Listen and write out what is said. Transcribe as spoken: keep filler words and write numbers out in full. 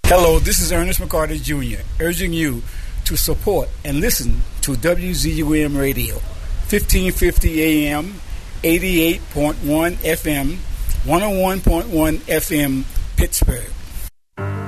Hello, this is Ernest McCarty Junior urging you to support and listen to W Z U M Radio, fifteen fifty A M, eighty-eight point one F M, one oh one point one F M, Pittsburgh.